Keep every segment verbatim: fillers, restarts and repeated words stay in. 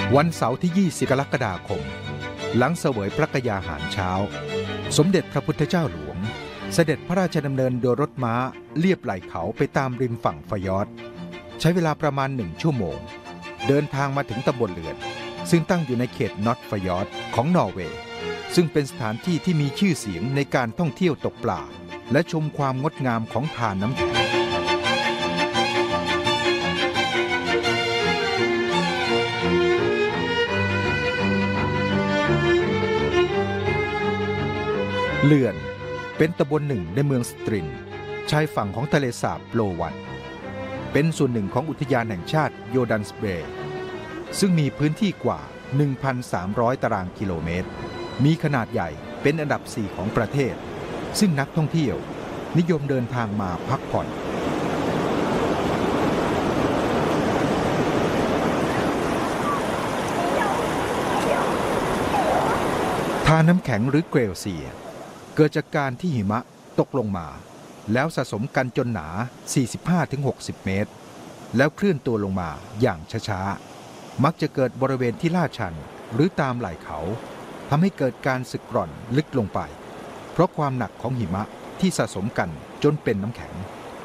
วันเสาร์ที่ยี่สิบกรกฎาคมหลังเสวยพระกยาหารเช้าสมเด็จพระพุทธเจ้าหลวงเสด็จพระราชดำเนินโดยรถม้าเลียบไหล่เขาไปตามริมฝั่งฟยอร์ดใช้เวลาประมาณหนึ่งชั่วโมงเดินทางมาถึงตำบลเลือนซึ่งตั้งอยู่ในเขตนอตฟยอร์ดของนอร์เวย์ซึ่งเป็นสถานที่ที่มีชื่อเสียงในการท่องเที่ยวตกปลาและชมความงดงามของทานน้ำแข็งเลือนเป็นตำบลหนึ่งในเมืองสตรินชายฝั่งของทะเลสาบโลวันเป็นส่วนหนึ่งของอุทยานแห่งชาติโยดันสเบย์ซึ่งมีพื้นที่กว่า หนึ่งพันสามร้อย ตารางกิโลเมตรมีขนาดใหญ่เป็นอันดับสี่ของประเทศซึ่งนักท่องเที่ยวนิยมเดินทางมาพักผ่อนทานน้ำแข็งหรือเกรลเซียเกิดจากการที่หิมะตกลงมาแล้วสะสมกันจนหนา สี่สิบห้าถึงหกสิบ เมตรแล้วเคลื่อนตัวลงมาอย่างช้าๆมักจะเกิดบริเวณที่ลาดชันหรือตามไหล่เขาทำให้เกิดการสึกกร่อนลึกลงไปเพราะความหนักของหิมะที่สะสมกันจนเป็นน้ำแข็ง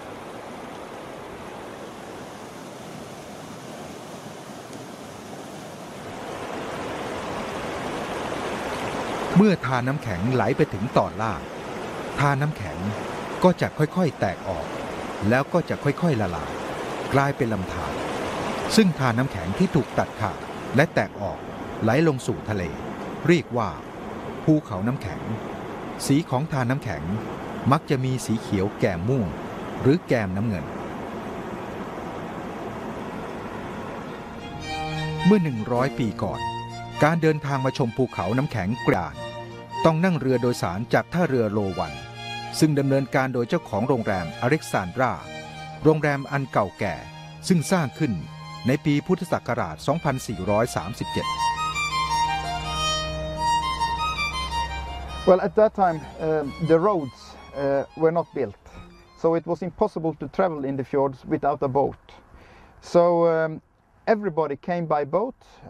เมื่อทานน้ำแข็งไหลไปถึงตอนล่างทานน้ำแข็งก็จะค่อยๆแตกออกแล้วก็จะค่อยๆละลายกลายเป็นลำธารซึ่งทานน้ำแข็งที่ถูกตัดขาดและแตกออกไหลลงสู่ทะเลเรียกว่าภูเขาน้ำแข็งสีของทานน้ำแข็งมักจะมีสีเขียวแก่มม่วงหรือแกมน้ำเงินเมื่อหนึ่งร้อยปีก่อนการเดินทางมาชมภูเขาน้ำแข็งกรานต้องนั่งเรือโดยสารจากท่าเรือโลวันซึ่งดำเนินการโดยเจ้าของโรงแรมอเล็กซานดราโรงแรมอันเก่าแก่ซึ่งสร้างขึ้นในปีพุทธศักราช สองพันสี่ร้อยสามสิบเจ็ด Well, at that time, uh, the roads uh, were not built, so it was impossible to travel in the fjords without a boat. So um, everybody came by boat,